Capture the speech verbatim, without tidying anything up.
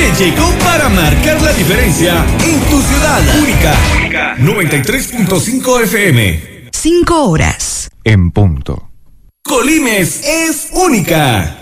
que llegó para marcar la diferencia en tu ciudad. Única. Única. noventa y tres punto cinco F M. Cinco horas. En punto. Colimes es única.